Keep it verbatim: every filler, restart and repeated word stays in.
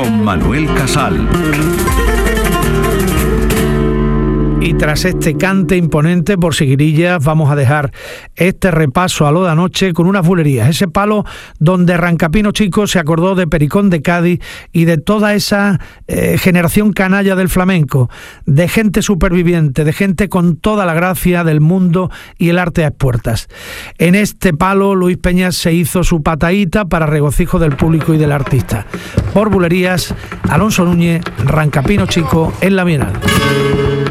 con Manuel Casal. Y tras este cante imponente por Seguirillas, vamos a dejar este repaso a lo de anoche con unas bulerías. Ese palo donde Rancapino Chico se acordó de Pericón de Cádiz y de toda esa eh, generación canalla del flamenco, de gente superviviente, de gente con toda la gracia del mundo y el arte a expuertas. En este palo, Luis Peñas se hizo su pataíta para regocijo del público y del artista. Por bulerías, Alonso Núñez, Rancapino Chico en la Bienal.